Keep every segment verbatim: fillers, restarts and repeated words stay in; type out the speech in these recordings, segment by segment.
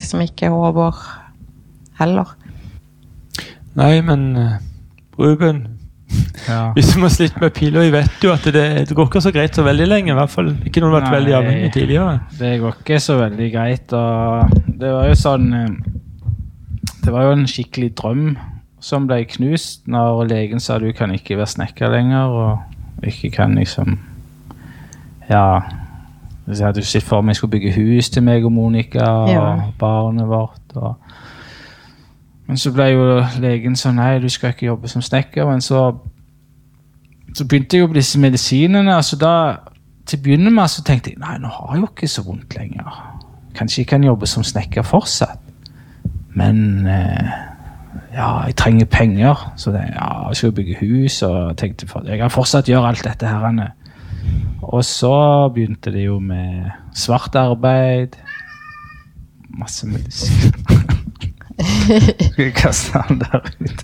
liksom ikke over heller. Nei, men uh, Ruben, ja. Hvis du må slitte med piler, jeg vet jo at det, det går ikke så greit så veldig lenge, i hvert fall ikke når du har vært veldig avhengig tidligere. Det går ikke så veldig greit, og det var jo sånn, det var jo en skikkelig drøm som ble knust når legen sa du kan ikke være snekker lenger, og ikke kan liksom, ja, jeg hadde jo sett for meg jeg skulle bygge hus til meg og Monica og ja. Barnet vårt, og men så ble jo legen sånn, nei, du skal ikke jobbe som snekker, men så, så begynte jeg jo på disse medisinene, altså da, til å begynne med, så tenkte jeg, nei, nå har jeg jo ikke så vondt lenger. Kanskje jeg kan jobbe som snekker fortsatt. Men, eh, ja, jeg trenger penger, så det, ja, jeg skal bygge hus, og jeg tenkte, jeg kan fortsatt gjøre alt dette her. Og så begynte det jo med svart arbeid, masse medisin. Skal jeg kaste han der ute?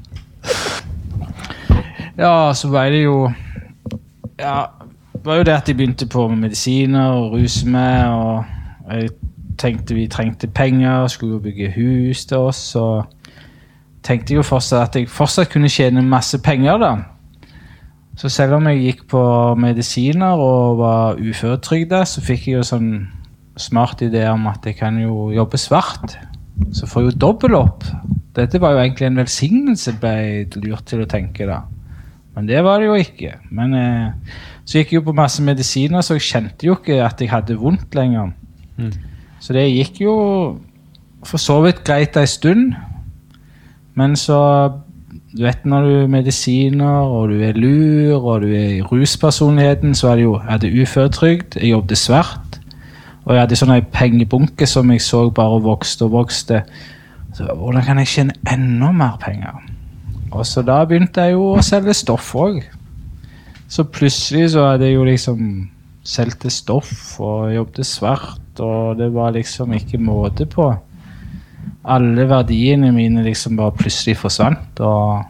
Ja, så var det jo ja, det var jo det at jeg begynte på med medisiner og ruse med, og jeg tenkte vi trengte penger, skulle jo bygge hus til oss, og tenkte jo fortsatt at jeg fortsatt kunne tjene masse penger da. Så selv om jeg gikk på medisiner og var uføretrygdet, så fikk jeg jo sånn smart idé om at jeg kan jo jobbe svart. Så får jeg jo dobbelt opp. Dette var jo egentlig en velsignelse, ble jeg lurt til å tenke da. Men det var det jo ikke. Men eh, så gikk jeg jo på masse medisiner, så jeg kjente jo ikke at jeg hadde vondt lenger. Mm. Så det gikk jo for så vidt greit en stund. Men så, du vet når du er medisiner, og du er lur, og du er i ruspersonligheten, så er det jo, jeg hadde uføretrygd, jeg jobbet svart. Og jeg hadde sånne pengebunker som jeg så bare vokste og vokste. Så hvordan kan jeg tjene enda mer penger? Og så da begynte jeg jo å selge stoff også. Så plutselig så hadde jeg jo liksom selgte stoff og jobbet svart, og det var liksom ikke måte på. Alle verdiene mine liksom bare plutselig forsvant, og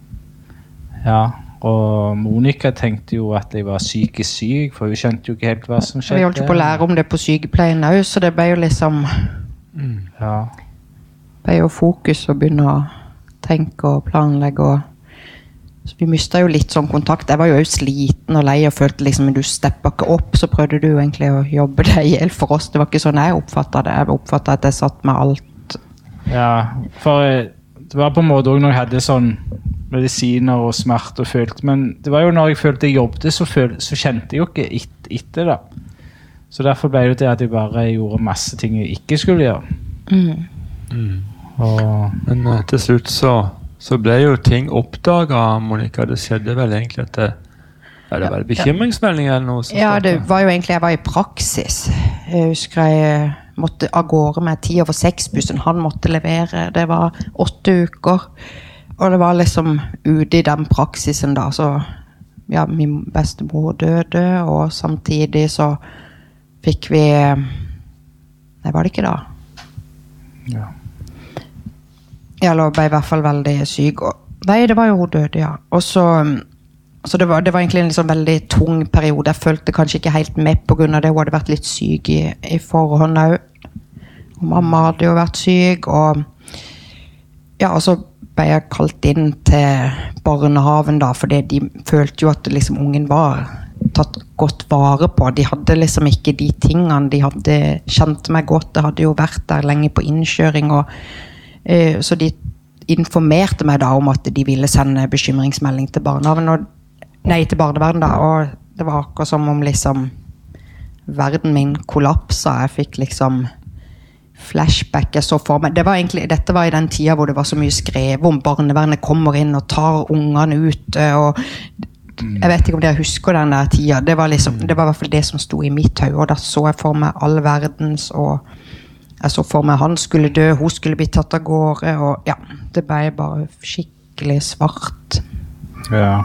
ja... Og Monica tenkte jo at jeg var psykisk syk, for hun skjønte jo ikke helt hva som skjedde. Vi holdt jo på å lære om det på sykepleien også, så det ble jo liksom... Mm. Ja. Det ble jo fokus å begynne å tenke og planlegge. Og... Så vi mistet jo litt sånn kontakt. Jeg var jo også sliten og lei og følte liksom at du steppet ikke opp, så prøvde du jo egentlig å jobbe deg ihjel for oss. Det var ikke sånn jeg oppfattet det. Jeg oppfattet at jeg satt med alt. Ja, for det var på en måte også når jeg hadde sånn medisiner og smerte og følte, men det var jo når jeg følte jeg jobbet, så, følte, så kjente jeg jo ikke et, etter da. Så derfor ble det det at jeg bare gjorde masse ting jeg ikke skulle gjøre. Mm. Mm. Og, men uh, til slutt så, så ble jo ting oppdaget, Monica. Det skjedde vel egentlig at det, ja, det var det bekymringsmelding eller noe? Ja, det var jo egentlig, jeg var i praksis. Jeg husker jeg måtte av gårde med ti over seks bussen. Han måtte levere. Det var åtte uker. Og det var liksom ute i den praksisen da, så ja, min bestemor døde, og samtidig så fikk vi, nei, var det ikke da? Ja. Jeg ble i hvert fall veldig syk, og, nei, det var jo hun døde, ja. Og så, så det var, det var egentlig en liksom veldig tung periode. Jeg følte kanskje ikke helt med på grunn av det. Hun hadde vært litt syk i, i forhånd også. Og mamma hadde jo vært syk, og ja, og så ble jeg kalt inn til barnehaven da, fordi de følte jo at liksom ungen var tatt godt vare på. De hadde liksom ikke de tingene, de hadde kjent meg godt, det hadde jo vært der lenge på innkjøring, og, eh, så de informerte meg da om at de ville sende bekymringsmelding til barnehaven, og, nei, til barneverden da, og det var akkurat som om liksom verden min kollapset. Jeg fikk liksom flashback jeg så for meg. Det var egentlig, dette var i den tiden hvor det var så mye skrevet om barnevernet kommer inn og tar ungene ut, og jeg vet ikke om dere husker den der tiden. Det var liksom, det var i hvert fall det som stod i mitt høy, og da så jeg for meg all verdens, og jeg så for meg han skulle dø, hun skulle bli tatt av gårde, og ja, det ble bare skikkelig svart. Ja.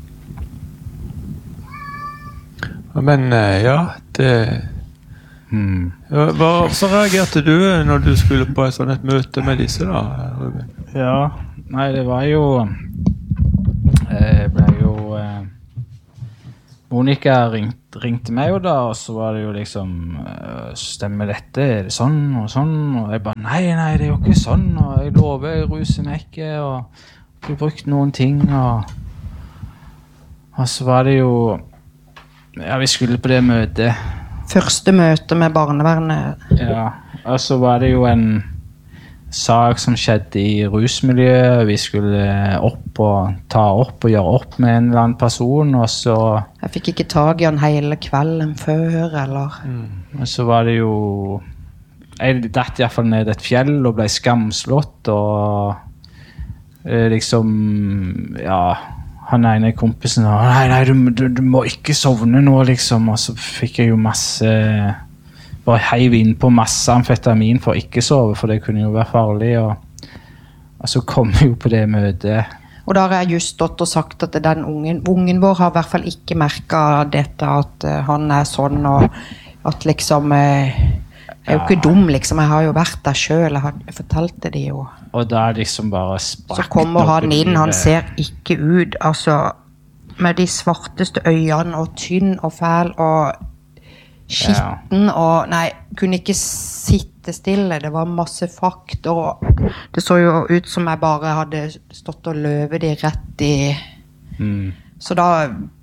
Men ja, det... Mm. Hva, så reagerte du når du skulle på et sånt et møte med disse da, Ruben? Ja, nei, det var jo jeg ble jo eh, Monica ringte ringte meg jo da, og så var det jo liksom, stemmer dette, er det sånn og sånn? Og jeg bare, nei, nei, det er jo ikke sånn, og jeg lover, jeg ruser meg ikke, og ikke brukt noen ting, og, og så var det jo, ja, vi skulle på det møtet. Første møte med barnevernet. Ja, og så var det jo en sak som skjedde i rusmiljøet. Vi skulle opp og ta opp og gjøre opp med en eller annen person, og så... Jeg fikk ikke tag i han hele kvelden før, eller... Mm. Og så var det jo... Jeg datt i hvert fall ned et fjell og ble skamslått, og eh, liksom... Ja, han ene kompisen, og, nei, nei, du, du, du må ikke sovne nå, liksom. Og så fikk jeg jo masse... Bare heiv inn på masse amfetamin for å ikke sove, for det kunne jo være farlig, og, og så kom vi jo på det møtet. Og da har jeg just stått og sagt at den ungen, ungen vår har i hvert fall ikke merket dette, at uh, han er sånn, og at liksom, uh, jeg er jo ikke dum, liksom, jeg har jo vært der selv, jeg, har, jeg fortalte det jo. Og da liksom bare spakt. Så kommer han inn, han ser ikke ut, altså, med de svarteste øynene, og tynn og fæl, og skitten, ja. Og nei, kunne ikke sitte stille, det var masse fakt, og det så jo ut som jeg bare hadde stått og løvet de rett i, mm. Så da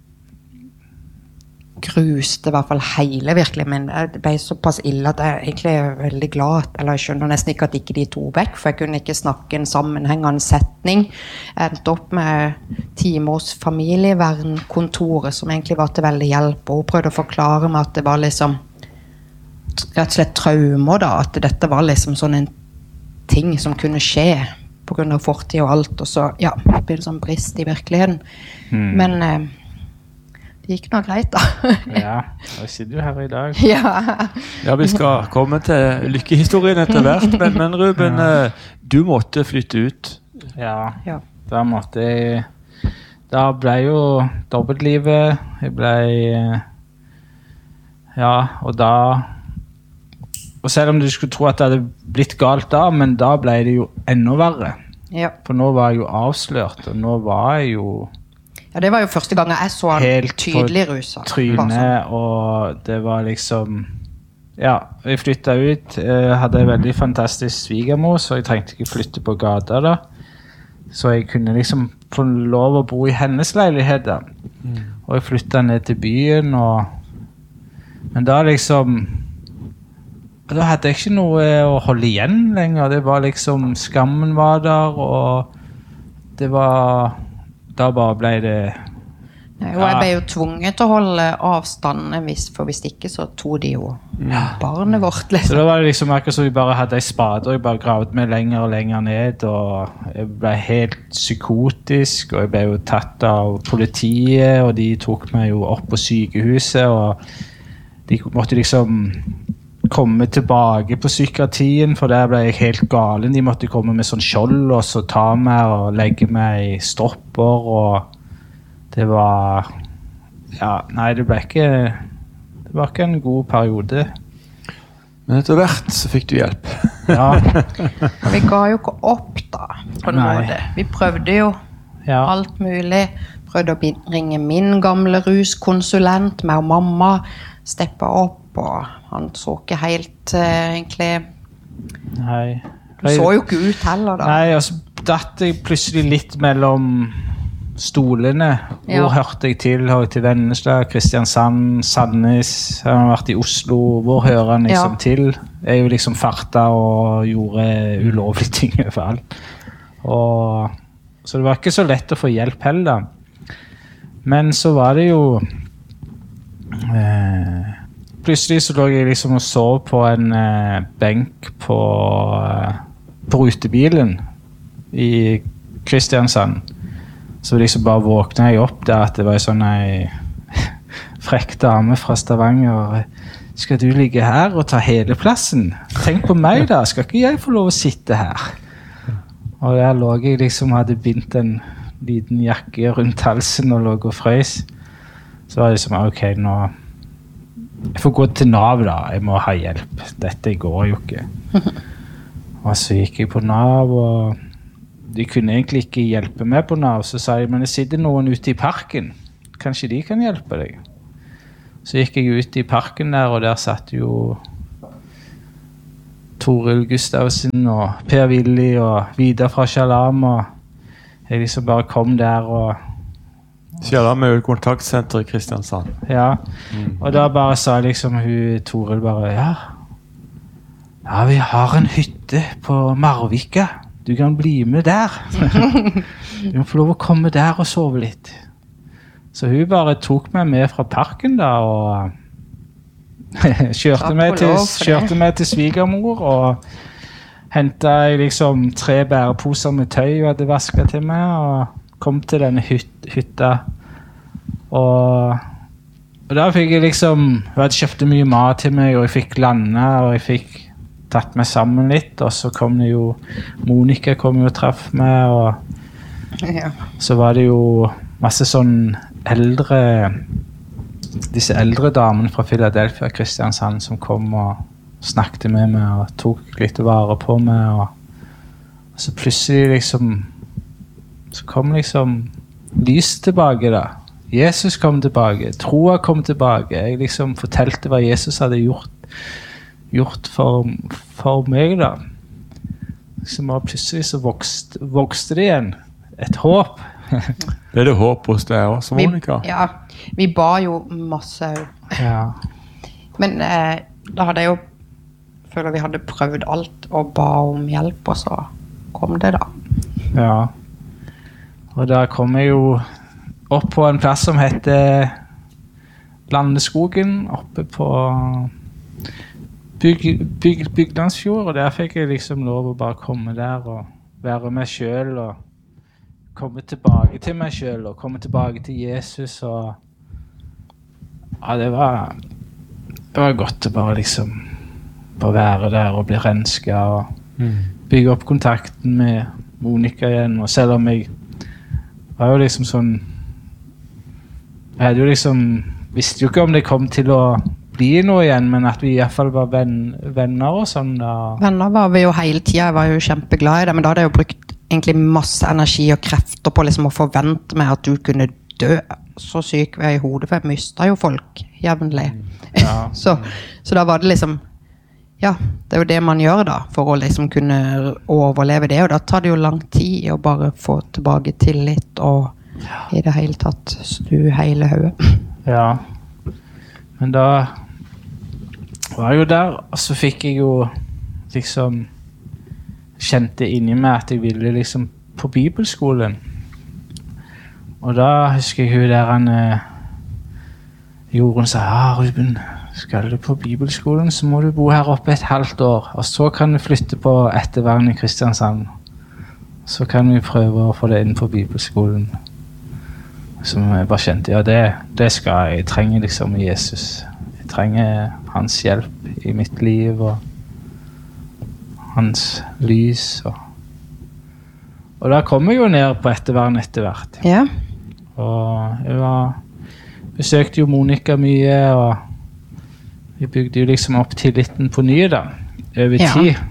gruste i hvert fall hele virkelig, men det ble såpass ille at jeg egentlig er veldig glad, eller jeg skjønner nesten ikke at ikke de to vekk, for jeg kunne ikke snakke en sammenhengende setning. Jeg endte opp med timers familievernkontoret, som egentlig var til veldig hjelp, og hun prøvde å forklare meg at det var liksom rett og slett traumer da, at dette var liksom sånn en ting som kunne skje på grunn av fortid og alt, og så ja, det ble det sånn brist i virkeligheten. Mm. Men eh, det gikk noe greit da. Ja, og sitter du her i dag. Ja. Ja, vi skal komme til lykkehistorien etter hvert, men, men Ruben, ja. Du måtte flytte ut. Ja, ja. Da måtte jeg, da ble jo dobbeltlivet, jeg ble, ja, og da, og selv om du skulle tro at det hadde blitt galt da, men da ble det jo enda verre. Ja. For nå var jeg jo avslørt, og nå var jeg jo ja, det var jo første gang jeg så han helt tydelig ruset. Trynet, og det var liksom... Ja, jeg flyttet ut. Jeg hadde en veldig fantastisk svigermor, så jeg trengte ikke flytte på gata da. Så jeg kunne liksom få lov å bo i hennes leilighet da. Mm. Og jeg flyttet ned til byen, og... Men da liksom... Da hadde jeg ikke noe å holde igjen lenger. Det var liksom... Skammen var der, og... Det var... Da bare ble det... Ja, og jeg ble jo tvunget til å holde avstanden, for hvis ikke så tog de jo ja. Barnet vårt. Liksom. Så da var det liksom akkurat så vi bare hadde en spade, og jeg bare gravde meg lenger og lenger ned, og jeg ble helt psykotisk, og jeg ble jo tatt av politiet, og de tok meg jo opp på sykehuset, og de måtte liksom komme tilbake på psykiatrien, for der ble jeg helt galen. De måtte komme med sånn skjold, og så ta meg og legge meg i stropper, og det var... Ja, nei, det ble ikke... Det var ikke en god periode. Men etter hvert så fikk du hjelp. Ja. Vi ga jo ikke opp da, på en måte. Vi prøvde jo ja. Alt mulig. Prøvde å ringe min gamle ruskonsulent med mamma, steppe opp, og han så ikke helt uh, egentlig nei du så jo ikke ut heller da nei, og så datt jeg plutselig litt mellom stolene hvor ja. Hørte jeg til, hører jeg til Vennesla, Kristiansand, Sandnes, jeg har vært i Oslo, hvor hører han liksom ja. Til jeg er jo liksom farta og gjorde ulovlige ting overalt og så det var ikke så lett å få hjelp heller men så var det jo eh, plutselig så lå jeg liksom og sov på en eh, benk på, eh, på rutebilen i Kristiansand. Så liksom bare våknet jeg opp der at det var en sånn en frekk dame fra Stavanger. Skal du ligge her og ta hele plassen? Tenk på meg da, skal ikke jeg få lov å sitte her? Og der lå jeg liksom, hadde bindt en liten jakke rundt halsen og lå og frøys. Så var det liksom, ok, nå... Jeg får gå til Nav da, jeg må ha hjelp. Dette går jo ikke. Og så gikk jeg på Nav, og de kunne egentlig ikke hjelpe meg på Nav. Så sa jeg, men det sitter noen ute i parken. Kanskje de kan hjelpe deg? Så gikk jeg ut i parken der, og der satt jo Toril Gustavsen og Per Willi og Vidar fra Shalom, og jeg liksom bare kom der og Shalom er jo et kontaktsenter i Kristiansand. Ja, mm. og da bare sa liksom hun Toril bare, ja, ja, vi har en hytte på Marvika. Du kan bli med der. Du må få lov å komme der og sove litt. Så hun bare tok meg med fra parken da, og kjørte meg til, kjørte meg til svigermor, og hentet liksom tre bæreposer med tøy hun hadde vasket til meg, og kom til denne hyt, hytta. Og, og da fikk jeg liksom, hun hadde kjøpt mye mat til meg, og jeg fikk lande, og jeg fikk tatt meg sammen litt, og så kom det jo, Monica kom jo og traff meg, og ja. Så var det jo masse sånn eldre, disse eldre damene fra Philadelphia, Kristiansand, som kom og snakket med meg, og tok litt vare på meg, og, og så plutselig liksom, så kom liksom lys tilbake da. Jesus kom tilbake, troa kom tilbake, jeg liksom fortalte hva Jesus hadde gjort, gjort for, for meg da. Så bare plutselig så vokste, vokste det igjen. Et håp. Det er det håp hos deg også, Monica? Vi, ja, vi ba jo masse. Ja. Men eh, da hadde jeg jo, føler vi hadde prøvd alt og ba om hjelp, og så kom det da. Ja. Og da kom jeg jo opp på en plass som heter Landeskogen, oppe på Byg, byg, Byglandsfjord, og der fikk jeg liksom lov å bare komme der og være meg selv, og komme tilbake til meg selv, og komme tilbake til Jesus, og ja, det var det var godt å bare liksom bare være der og bli rensket, og mm. bygge opp kontakten med Monica igjen, og selv om jeg var jo liksom sånn jeg hadde jo liksom visste jo ikke om det kom til å bli noe igjen, men at vi i hvert fall var venn, venner og sånn da. Venner var vi jo hele tiden, jeg var jo kjempeglad i det, men da hadde jeg jo brukt egentlig masse energi og krefter på liksom å forvente meg at du kunne dø. Så syk var jeg i hodet, for jeg mistet jo folk jevnlig. Ja. så, så da var det liksom, ja, det er jo det man gjør da, for å liksom kunne overleve det, og da tar det jo lang tid å bare få tilbake tillit og ja. I det hele tatt snu hele høyet. Ja, men da var jeg jo der, og så fikk jeg jo liksom kjente inni meg at jeg ville liksom på bibelskolen. Og da husker jeg hun der han eh, Jorunn sa, ja Ruben, skal du på bibelskolen så må du bo her oppe et halvt år, og så kan du flytte på ettervern i Kristiansand. Så kan vi prøve å få det inn på bibelskolen. Som jeg bare kjente, ja det, det skal jeg, jeg trenger liksom Jesus. Jeg trenger hans hjelp i mitt liv, og hans lys. Og, og da kom jeg jo ned på ettervern etter hvert. Ja. Og jeg var, besøkte jo Monica mye, og vi bygde jo liksom opp tilliten på nye da, over ja. tid.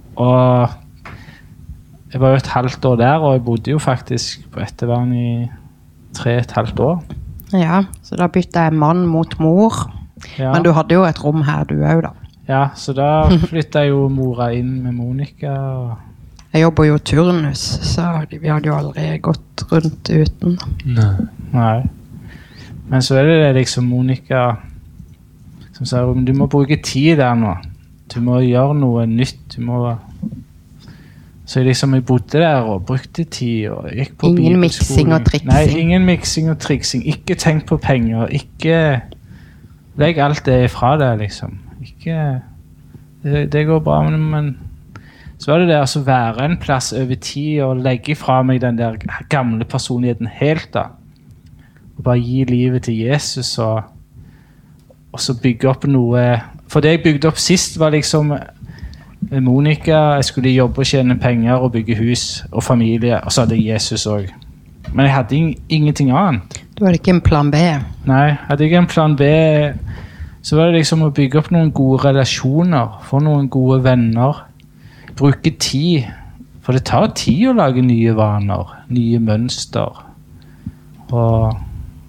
Og jeg var jo et halvt år der, og jeg bodde jo faktisk på ettervern i tre et halvt år. Ja, så da bytte jeg mann mot mor. Ja. Men du hadde jo et rom her du også da. Ja, så da flyttet jeg jo mora inn med Monica. Og jeg jobber jo turnus, så vi hadde jo aldri gått rundt uten. Nei. Nei. Men så er det liksom Monica som sier, du må bruke tid der nå. Du må gjøre noe nytt. Du må... Så jeg liksom jeg bodde der og brukte tid og gikk på ingen miksing og triksing. Nei, ingen miksing og triksing. Ikke tenk på penger. Ikke legg alt det fra deg liksom. Ikke, det, det går bra, men, men så var det det altså være en plass over tid og legge fra meg den der gamle personligheten helt da. Og bare gi livet til Jesus og, og så bygge opp noe. For det jeg bygde opp sist var liksom Monica, jeg skulle jobbe og tjene penger og bygge hus og familie, og så hadde jeg Jesus også. Men jeg hadde ing ingenting annet. Du hadde ikke en plan B? Nei, jeg hadde ikke en plan B. Så var det liksom å bygge opp noen gode relasjoner, få noen gode venner, bruke tid. For det tar tid å lage nye vaner, nye mønster. Og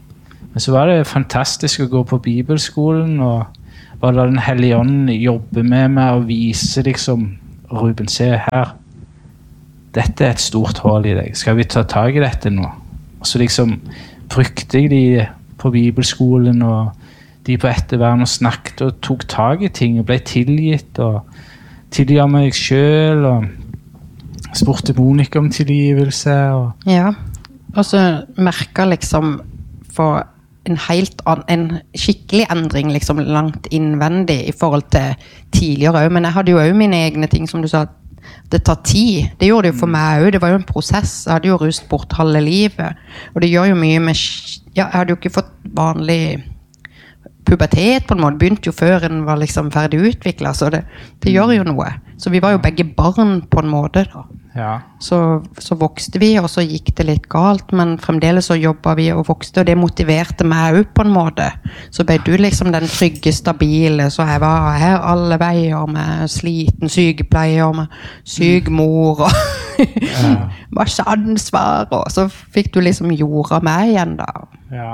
Men så var det fantastisk å gå på bibelskolen, og hva Den hellige ånden jobber med meg og viser liksom, Ruben, se her, dette er et stort hål i deg, skal vi ta tag i dette nå? Og så liksom brukte jeg de på bibelskolen, og de på ettervern, og snakket og tok tag i ting, og ble tilgitt, og tilga meg selv, og spurte Monica om tilgivelse. Og ja, og så merket liksom for en helt annen, en skikkelig endring liksom langt innvendig i forhold til tidligere også. Men jeg hadde jo også mine egne ting, som du sa, det tar tid. Det gjorde det jo for meg også. Det var jo en prosess. Jeg hadde jo rust bort halve livet. Og det gjør jo mye med... Ja, jeg hadde jo ikke fått vanlig pubertet på en måte. Begynte jo før en var liksom ferdig utviklet. Så det, det gjør jo noe. Så vi var jo begge barn på en måte da. ja. Så, så vokste vi, og så gikk det litt galt, men fremdeles så jobbet vi og vokste, og det motiverte meg også på en måte. Så ble du liksom den trygge, stabile, så jeg var her alle veier med sliten sykepleier, med syk mor, og ja. masse ansvar, og så fikk du liksom jorda meg igjen da. Ja.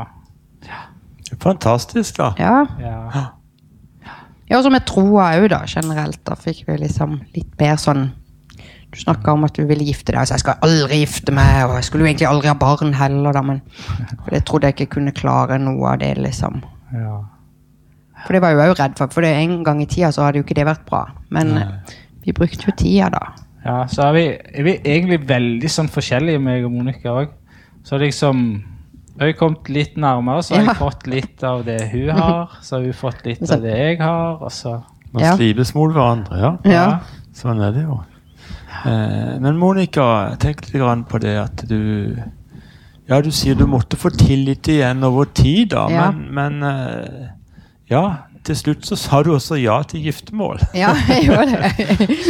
Fantastisk da. Ja. Ja. Ja, og så med troa også da, generelt, da fikk vi liksom litt mer sånn. Du snakket om at du ville gifte deg, så jeg skal aldri gifte meg, og jeg skulle jo egentlig aldri ha barn heller da, men for det trodde jeg ikke kunne klare noe av det liksom. Ja. For det var jeg jo også redd for, for det en gang i tida så hadde jo ikke det vært bra, men Nei. vi brukte jo tida da. Ja, så er vi, er vi egentlig veldig sånn forskjellige, meg og Monica også. Så liksom, jeg har kommet litt nærmere, så har ja. jeg fått litt av det hun har, så har hun fått litt av det jeg har, og så... Man ja. slives mot hverandre, ja. ja. Sånn er det jo. Eh, men Monica, tenk litt grann på det at du ja, du sier du måtte få tillit igjen over tid da, ja. men, men eh, ja, til slutt så sa du også ja til giftemål. Ja, jeg gjorde det.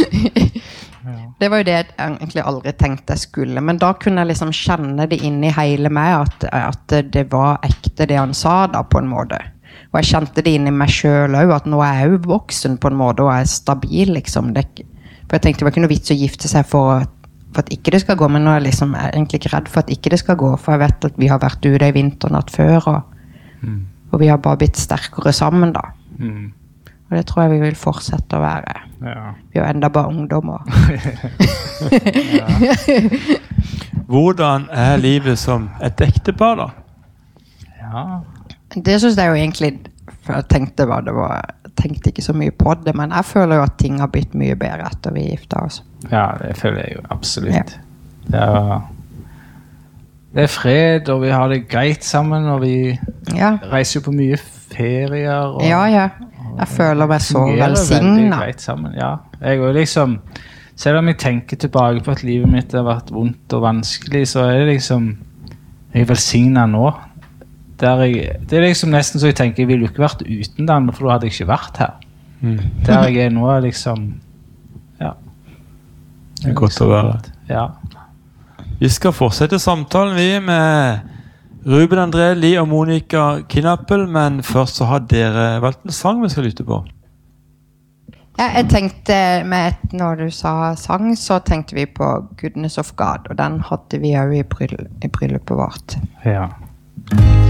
Det var jo det jeg egentlig aldri tenkte jeg skulle, men da kunne jeg liksom kjenne det inn i hele meg at, at det var ekte det han sa da på en måte. Og jeg kjente det inn i meg selv også, at nå er jeg jo voksen på en måte og er stabil liksom. Det, for jeg tenkte det var ikke noe vits å gifte seg for, for at ikke det skal gå, men nå er jeg liksom er egentlig ikke redd for at ikke det skal gå, for jeg vet at vi har vært ute i vinternatt før, og, mm. og vi har bare blitt sterkere sammen da. Mm. Og det tror jeg vi vil fortsette å være. Ja. Vi er jo enda bare ungdommer. Hvordan er livet som et ektepar da? Ja. Det synes jeg jo egentlig, for jeg tenkte, hva det var, jeg tenkte ikke så mye på det, men jeg føler jo at ting har blitt mye bedre etter vi giftet oss. Ja, det føler jeg jo absolutt. Ja. Det, er, det er fred, og vi har det greit sammen, og vi ja. reiser jo på mye ferier. Og, ja, ja. Jeg føler meg så velsignet. Ja, jeg er liksom, selv om jeg tenker tilbake på at livet mitt har vært vondt og vanskelig, så er det liksom, jeg er velsignet nå. Der jeg, det er liksom nesten så jeg tenker, jeg ville jo ikke vært uten den, for da hadde jeg ikke vært her. Mm. Der jeg er nå er liksom, ja. Det er godt liksom, å være. Ja. Vi skal fortsette samtalen vi med Ruben André Lie og Monica Kinappel, men først så har dere valgt en sang vi skal lytte på. Ja, jeg tenkte med et, når du sa sang, så tenkte vi på Goodness of God, og den hadde vi jo i, bryll, i bryllupet vårt. Ja.